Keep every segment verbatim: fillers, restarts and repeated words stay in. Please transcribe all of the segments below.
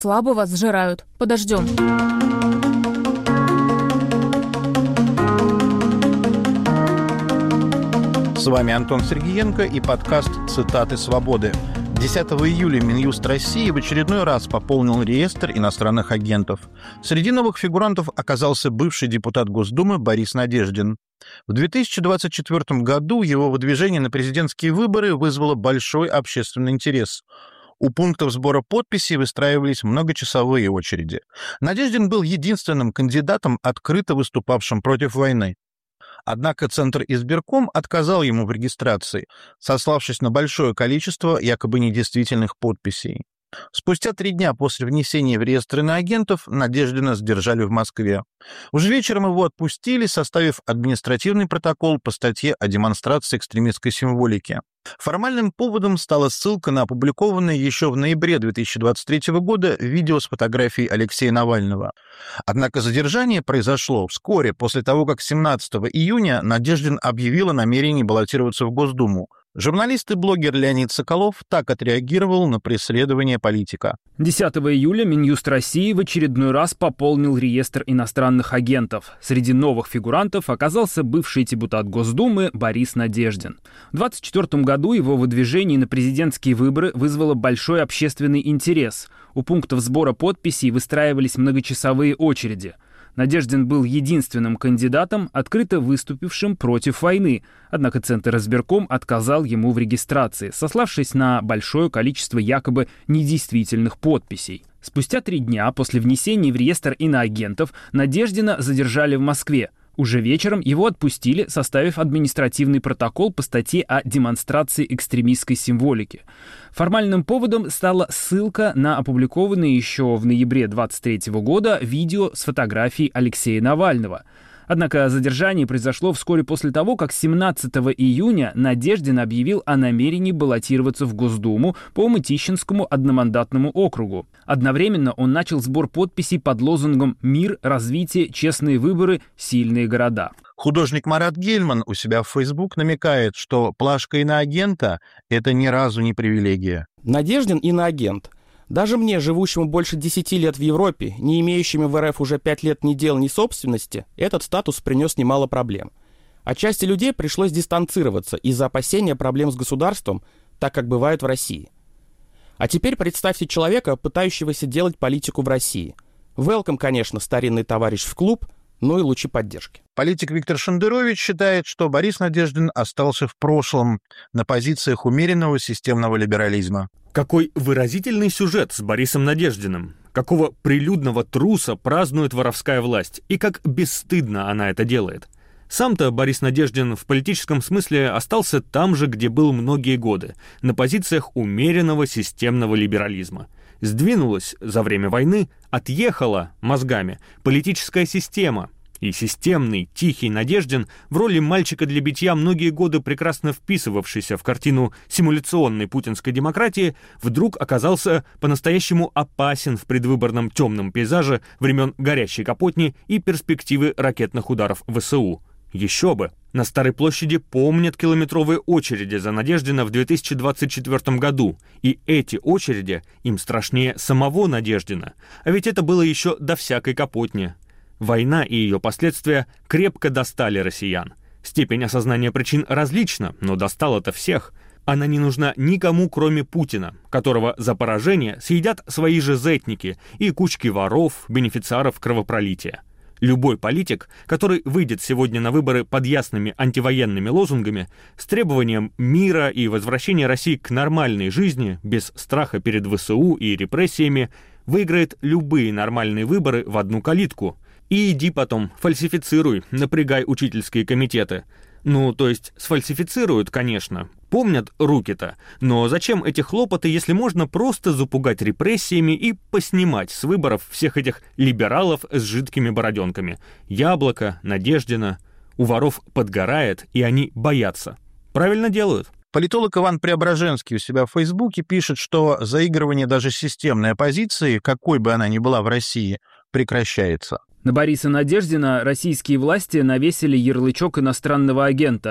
Слабо вас сжирают. Подождем. С вами Антон Сергеенко и подкаст «Цитаты свободы». десятого июля Минюст России в очередной раз пополнил реестр иностранных агентов. Среди новых фигурантов оказался бывший депутат Госдумы Борис Надеждин. В две тысячи двадцать четвёртом году его выдвижение на президентские выборы вызвало большой общественный интерес. У пунктов сбора подписей выстраивались многочасовые очереди. Надеждин был единственным кандидатом, открыто выступавшим против войны. Однако Центр избирком отказал ему в регистрации, сославшись на большое количество якобы недействительных подписей. Спустя три дня после внесения в реестр иноагентов Надеждина задержали в Москве. Уже вечером его отпустили, составив административный протокол по статье о демонстрации экстремистской символики. Формальным поводом стала ссылка на опубликованное еще в ноябре две тысячи двадцать третьего года видео с фотографией Алексея Навального. Однако задержание произошло вскоре после того, как семнадцатого июня Надеждин объявил о намерении баллотироваться в Госдуму. Журналист и блогер Леонид Соколов так отреагировал на преследование политика. десятого июля Минюст России в очередной раз пополнил реестр иностранных агентов. Среди новых фигурантов оказался бывший депутат Госдумы Борис Надеждин. В двадцать четвёртом году его выдвижение на президентские выборы вызвало большой общественный интерес. У пунктов сбора подписей выстраивались многочасовые очереди. Надеждин был единственным кандидатом, открыто выступившим против войны, однако Центр избирком отказал ему в регистрации, сославшись на большое количество якобы недействительных подписей. Спустя три дня после внесения в реестр иноагентов Надеждина задержали в Москве. Уже вечером его отпустили, составив административный протокол по статье о демонстрации экстремистской символики. Формальным поводом стала ссылка на опубликованное еще в ноябре двадцать третьего года видео с фотографией Алексея Навального. Однако задержание произошло вскоре после того, как семнадцатого июня Надеждин объявил о намерении баллотироваться в Госдуму по Мытищинскому одномандатному округу. Одновременно он начал сбор подписей под лозунгом «Мир, развитие, честные выборы, сильные города». Художник Марат Гельман у себя в Facebook намекает, что плашка иноагента – это ни разу не привилегия. Надеждин иноагент. Даже мне, живущему больше десяти лет в Европе, не имеющему в РФ уже пять лет ни дел, ни собственности, этот статус принес немало проблем. А части людей пришлось дистанцироваться из-за опасения проблем с государством, так как бывает в России. А теперь представьте человека, пытающегося делать политику в России. Велком, конечно, старинный товарищ в клуб, ну и лучи поддержки. Политик Виктор Шендерович считает, что Борис Надеждин остался в прошлом на позициях умеренного системного либерализма. Какой выразительный сюжет с Борисом Надеждиным. Какого прилюдного труса празднует воровская власть. И как бесстыдно она это делает. Сам-то Борис Надеждин в политическом смысле остался там же, где был многие годы. На позициях умеренного системного либерализма. Сдвинулась за время войны, отъехала мозгами политическая система. И системный, тихий Надеждин в роли мальчика для битья, многие годы прекрасно вписывавшийся в картину симуляционной путинской демократии, вдруг оказался по-настоящему опасен в предвыборном темном пейзаже времен горящей Капотни и перспективы ракетных ударов ВСУ. Еще бы! На Старой площади помнят километровые очереди за Надеждина в две тысячи двадцать четвёртом году. И эти очереди им страшнее самого Надеждина. А ведь это было еще до всякой Капотни. Война и ее последствия крепко достали россиян. Степень осознания причин различна, но достала-то всех. Она не нужна никому, кроме Путина, которого за поражение съедят свои же зетники и кучки воров, бенефициаров кровопролития. Любой политик, который выйдет сегодня на выборы под ясными антивоенными лозунгами, с требованием мира и возвращения России к нормальной жизни, без страха перед ВСУ и репрессиями, выиграет любые нормальные выборы в одну калитку. И иди потом, фальсифицируй, напрягай учительские комитеты. Ну, то есть сфальсифицируют, конечно. Помнят руки-то. Но зачем эти хлопоты, если можно просто запугать репрессиями и поснимать с выборов всех этих либералов с жидкими бороденками? Яблоко, Надеждина. У воров подгорает, и они боятся. Правильно делают. Политолог Иван Преображенский у себя в Фейсбуке пишет, что заигрывание даже системной оппозиции, какой бы она ни была в России, прекращается. На Бориса Надеждина российские власти навесили ярлычок иностранного агента.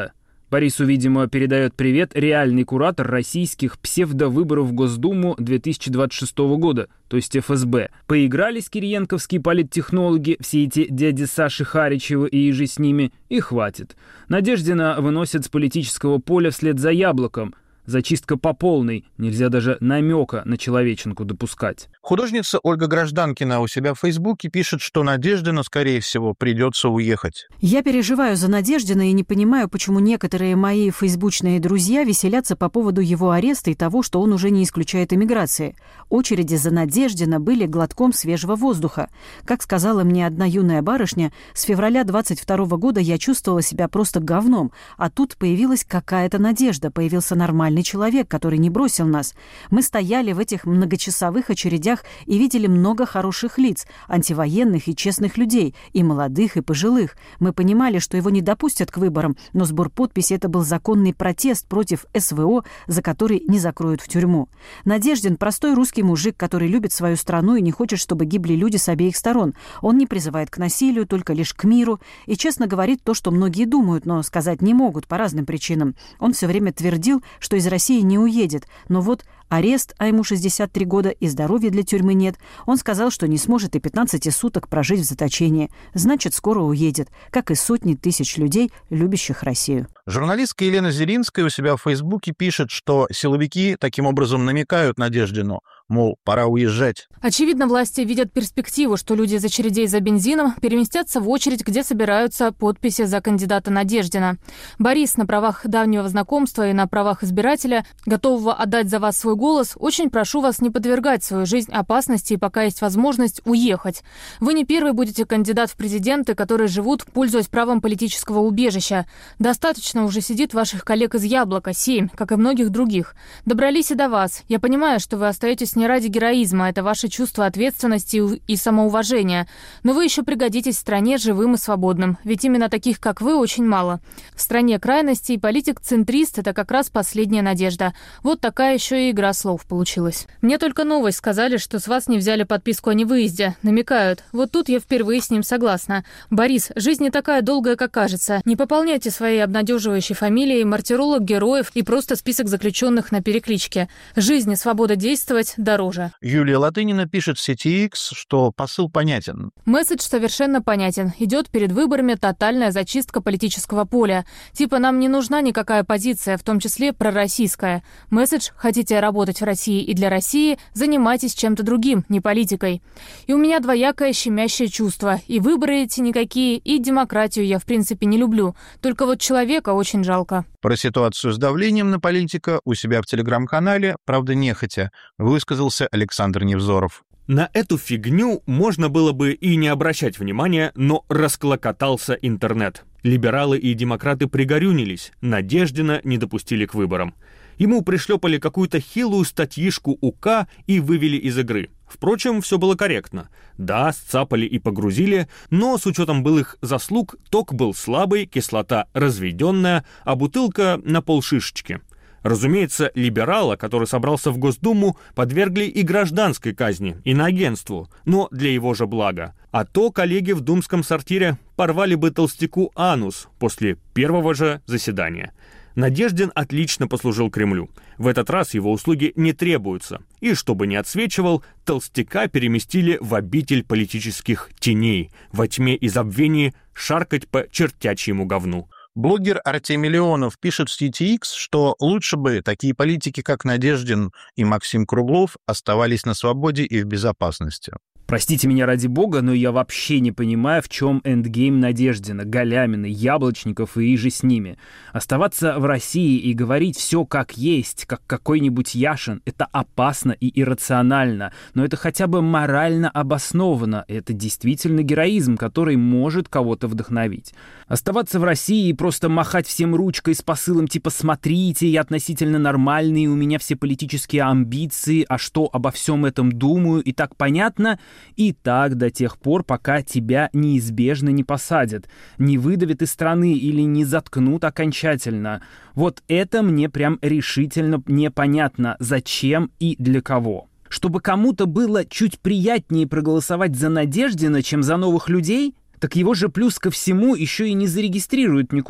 Борису, видимо, передает привет реальный куратор российских псевдовыборов в Госдуму две тысячи двадцать шестого года, то есть эф эс бэ. Поигрались кириенковские политтехнологи, все эти дяди Саши Харичева и иже с ними, и хватит. Надеждина выносят с политического поля вслед за Яблоком. Зачистка по полной, нельзя даже намека на человеченку допускать. Художница Ольга Гражданкина у себя в Фейсбуке пишет, что Надеждину, скорее всего, придется уехать. Я переживаю за Надеждина и не понимаю, почему некоторые мои фейсбучные друзья веселятся по поводу его ареста и того, что он уже не исключает эмиграции. Очереди за Надеждина были глотком свежего воздуха. Как сказала мне одна юная барышня, с февраля двадцать второго года я чувствовала себя просто говном, а тут появилась какая-то надежда, появился нормальный человек, который не бросил нас. Мы стояли в этих многочасовых очередях и видели много хороших лиц, антивоенных и честных людей, и молодых, и пожилых. Мы понимали, что его не допустят к выборам, но сбор подписей — это был законный протест против эс вэ о, за который не закроют в тюрьму. Надеждин — простой русский мужик, который любит свою страну и не хочет, чтобы гибли люди с обеих сторон. Он не призывает к насилию, только лишь к миру, и честно говорит то, что многие думают, но сказать не могут по разным причинам. Он все время твердил, что из России не уедет, но вот арест, а ему шестьдесят три года, и здоровья для тюрьмы нет. Он сказал, что не сможет и пятнадцати суток прожить в заточении. Значит, скоро уедет, как и сотни тысяч людей, любящих Россию. Журналистка Елена Зелинская у себя в Фейсбуке пишет, что силовики таким образом намекают Надеждину, мол, пора уезжать. Очевидно, власти видят перспективу, что люди из очередей за бензином переместятся в очередь, где собираются подписи за кандидата Надеждина. Борис на правах давнего знакомства и на правах избирателя, готового отдать за вас свой голос, очень прошу вас не подвергать свою жизнь опасности и пока есть возможность уехать. Вы не первый будете кандидат в президенты, которые живут, пользуясь правом политического убежища. Достаточно уже сидит ваших коллег из «Яблока», семь, как и многих других. Добрались и до вас. Я понимаю, что вы остаетесь не ради героизма, это ваше чувство ответственности и самоуважения. Но вы еще пригодитесь стране живым и свободным. Ведь именно таких, как вы, очень мало. В стране крайностей политик-центрист – это как раз последняя надежда. Вот такая еще и игра слов получилась. Мне только новость сказали, что с вас не взяли подписку о невыезде. Намекают. Вот тут я впервые с ним согласна. Борис, жизнь не такая долгая, как кажется. Не пополняйте своей обнадеживающей фамилией мартиролог героев и просто список заключенных на перекличке. Жизнь и свобода действовать дороже. Юлия Латынина пишет в сети X, что посыл понятен. Месседж совершенно понятен. Идет перед выборами тотальная зачистка политического поля. Типа нам не нужна никакая позиция, в том числе пророссийская. Месседж: хотите работать в России и для России, занимайтесь чем-то другим, не политикой. И у меня двоякое щемящее чувство. И выборы эти никакие, и демократию я в принципе не люблю. Только вот человека очень жалко. Про ситуацию с давлением на политика у себя в телеграм-канале, правда нехотя, высказался Александр Невзоров. На эту фигню можно было бы и не обращать внимания, но расклокотался интернет. Либералы и демократы пригорюнились, Надеждина не допустили к выборам. Ему пришлепали какую-то хилую статьишку УК и вывели из игры. Впрочем, все было корректно. Да, сцапали и погрузили, но с учетом былых заслуг ток был слабый, кислота разведенная, а бутылка на полшишечки. Разумеется, либерала, который собрался в Госдуму, подвергли и гражданской казни, и на агентству, но для его же блага. А то коллеги в думском сортире порвали бы толстяку анус после первого же заседания. Надеждин отлично послужил Кремлю. В этот раз его услуги не требуются. И чтобы не отсвечивал, толстяка переместили в обитель политических теней, во тьме и забвении шаркать по чертячьему говну. Блогер Артемий Леонов пишет в сети X, что лучше бы такие политики, как Надеждин и Максим Круглов, оставались на свободе и в безопасности. Простите меня ради бога, но я вообще не понимаю, в чем эндгейм Надеждина, Галямина, Яблочников и иже с ними. Оставаться в России и говорить все как есть, как какой-нибудь Яшин, это опасно и иррационально, но это хотя бы морально обосновано, это действительно героизм, который может кого-то вдохновить. Оставаться в России и просто махать всем ручкой с посылом типа «смотрите, я относительно нормальный, у меня все политические амбиции, а что обо всем этом думаю, и так понятно», и так до тех пор, пока тебя неизбежно не посадят, не выдавят из страны или не заткнут окончательно. Вот это мне прям решительно непонятно, зачем и для кого. Чтобы кому-то было чуть приятнее проголосовать за Надеждина, чем за новых людей, так его же плюс ко всему еще и не зарегистрируют никуда.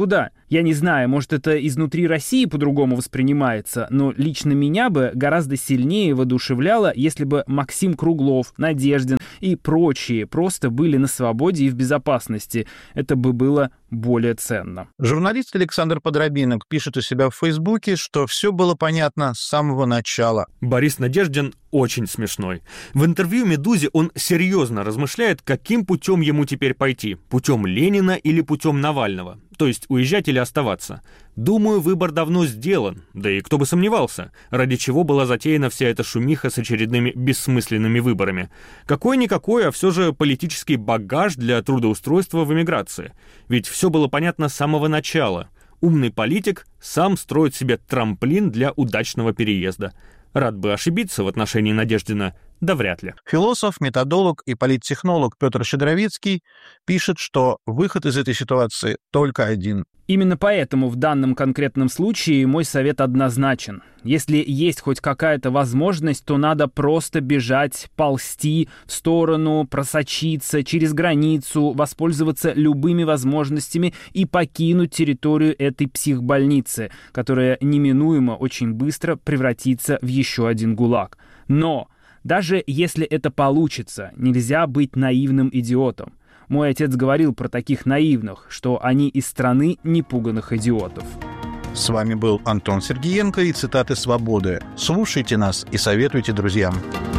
Я не знаю, может, это изнутри России по-другому воспринимается, но лично меня бы гораздо сильнее воодушевляло, если бы Максим Круглов, Надеждин и прочие просто были на свободе и в безопасности. Это бы было более ценно. Журналист Александр Подробинок пишет у себя в Фейсбуке, что все было понятно с самого начала. Борис Надеждин очень смешной. В интервью «Медузе» он серьезно размышляет, каким путем ему теперь пойти. Путем Ленина или путем Навального. То есть уезжать или оставаться. Думаю, выбор давно сделан. Да и кто бы сомневался, ради чего была затеяна вся эта шумиха с очередными бессмысленными выборами. Какой-никакой, а все же политический багаж для трудоустройства в эмиграции. Ведь все было понятно с самого начала. Умный политик сам строит себе трамплин для удачного переезда. Рад бы ошибиться в отношении Надеждина, да вряд ли. Философ, методолог и политтехнолог Петр Щедровицкий пишет, что выход из этой ситуации только один. Именно поэтому в данном конкретном случае мой совет однозначен. Если есть хоть какая-то возможность, то надо просто бежать, ползти в сторону, просочиться через границу, воспользоваться любыми возможностями и покинуть территорию этой психбольницы, которая неминуемо очень быстро превратится в еще один ГУЛАГ. Но даже если это получится, нельзя быть наивным идиотом. Мой отец говорил про таких наивных, что они из страны непуганых идиотов. С вами был Антон Сергиенко и цитаты «Свободы». Слушайте нас и советуйте друзьям.